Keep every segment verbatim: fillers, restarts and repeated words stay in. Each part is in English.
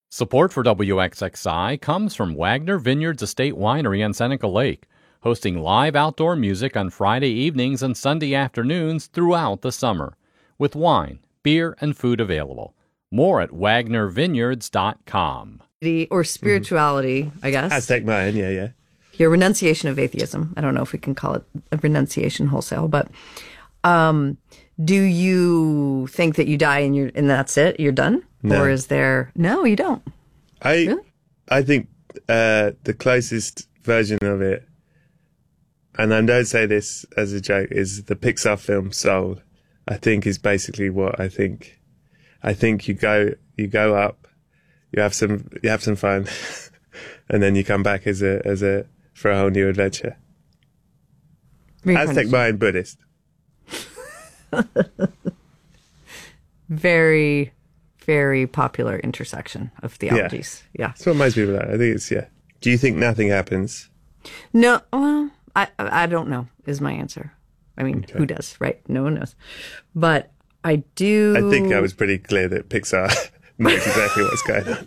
Support for W X X I comes from Wagner Vineyards Estate Winery on Seneca Lake, hosting live outdoor music on Friday evenings and Sunday afternoons throughout the summer, with wine, beer, and food available. More at wagner vineyards dot com. Or spirituality, mm-hmm. I guess. Aztec Mayan, yeah, yeah. Your renunciation of atheism. I don't know if we can call it a renunciation wholesale, but um, do you think that you die and you're and that's it? You're done? No. Or is there... No, you don't. I really? I think uh, the closest version of it, and I don't say this as a joke, is the Pixar film Soul. I think is basically what I think. I think you go you go up, you have some you have some fun, and then you come back as a as a for a whole new adventure. Aztec Mayan Buddhist. Very, very popular intersection of theologies. Yeah. yeah. That's what most people are. I think it's, yeah. Do you think nothing happens? No, well, I, I don't know is my answer. I mean, okay. Who does, right? No one knows. But I do... I think I was pretty clear that Pixar knows exactly what's going on.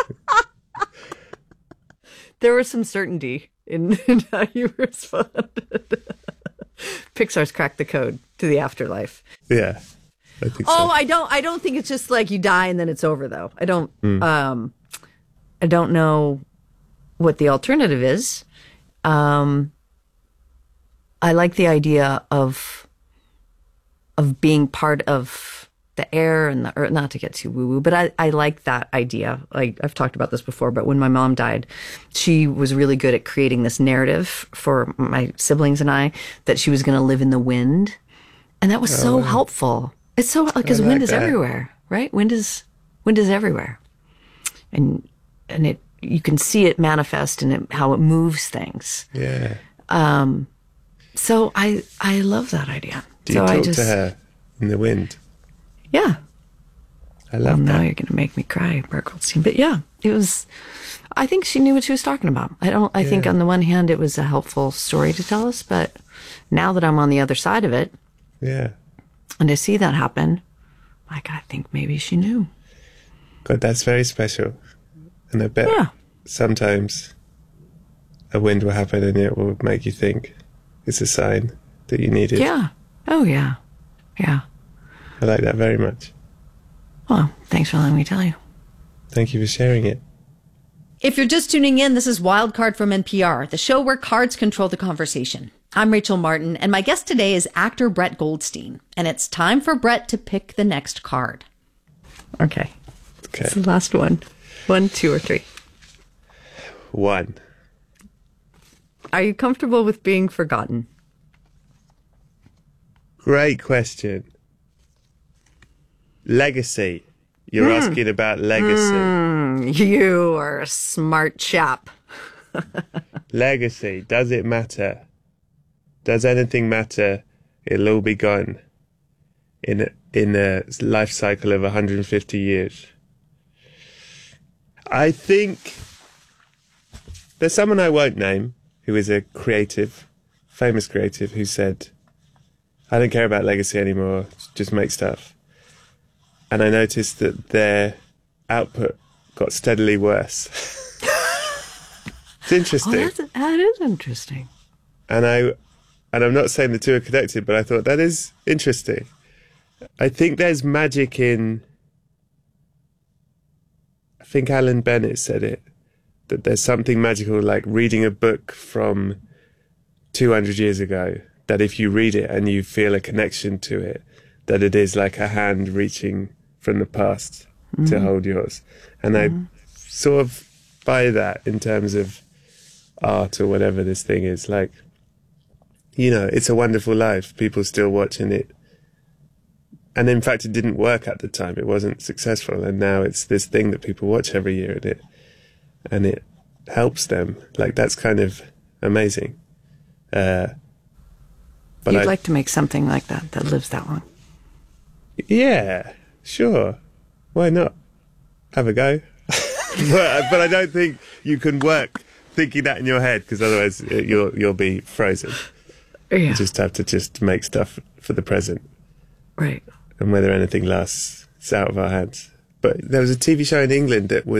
There was some certainty in, in how you responded. Pixar's cracked the code to the afterlife. Yeah. I think oh, so. I don't. I don't think it's just like you die and then it's over, though. I don't. Mm. Um, I don't know what the alternative is. Um, I like the idea of of being part of the air and the earth. Not to get too woo woo, but I, I like that idea. Like I've talked about this before, but when my mom died, she was really good at creating this narrative for my siblings and I that she was going to live in the wind, and that was oh, so wow. helpful. It's so because like wind is that. everywhere, right? Wind is wind is everywhere, and and it you can see it manifest and it, how it moves things. Yeah. Um. So I I love that idea. Do you so talk I just, to her in the wind? Yeah. I love well, that. Now you're going to make me cry, Mark Goldstein. But yeah, it was. I think she knew what she was talking about. I don't. I yeah. think on the one hand, it was a helpful story to tell us, but now that I'm on the other side of it, yeah. and I see that happen, like, I think maybe she knew. God, that's very special. And I bet yeah. sometimes a wind will happen and it will make you think it's a sign that you need it. Yeah. Oh, yeah. Yeah. I like that very much. Well, thanks for letting me tell you. Thank you for sharing it. If you're just tuning in, this is Wildcard from N P R, the show where cards control the conversation. I'm Rachel Martin, and my guest today is actor Brett Goldstein. And it's time for Brett to pick the next card. Okay. Okay. It's the last one. One, two, or three. One. Are you comfortable with being forgotten? Great question. Legacy. You're mm. asking about legacy. Mm, you are a smart chap. Legacy. Does it matter? Does anything matter? It'll all be gone in a, in a life cycle of one hundred fifty years. I think there's someone I won't name who is a creative, famous creative, who said, I don't care about legacy anymore, just make stuff. And I noticed that their output got steadily worse. It's interesting. Oh, that's, that is interesting. And I, and I'm not saying the two are connected, but I thought that is interesting. I think there's magic in, I think Alan Bennett said it, that there's something magical like reading a book from two hundred years ago, that if you read it and you feel a connection to it, that it is like a hand reaching from the past mm-hmm. to hold yours. And mm-hmm. I sort of buy that in terms of art or whatever this thing is. Like, you know, It's a Wonderful Life. People still watching it. And in fact, it didn't work at the time. It wasn't successful. And now it's this thing that people watch every year, and it, and it helps them. Like, that's kind of amazing. Uh, but You'd I, like to make something like that, that lives that long. Yeah, sure. Why not? Have a go. but, but I don't think you can work thinking that in your head, because otherwise you'll you'll be frozen. Yeah. You just have to just make stuff for the present. Right. And whether anything lasts, it's out of our hands. But there was a T V show in England that was